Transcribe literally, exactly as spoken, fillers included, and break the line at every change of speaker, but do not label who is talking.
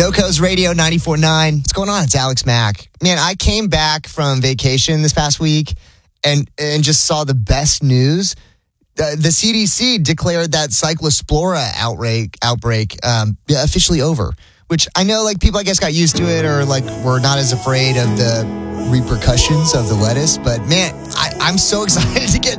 NoCo's Radio ninety-four point nine. What's going on? It's Alex Mack. Man, I came back from vacation this past week and, and just saw the best news. Uh, the C D C declared that Cyclospora outbreak, outbreak um, yeah, officially over, which I know like people, I guess, got used to it or like were not as afraid of the repercussions of the lettuce. But man, I, I'm so excited to get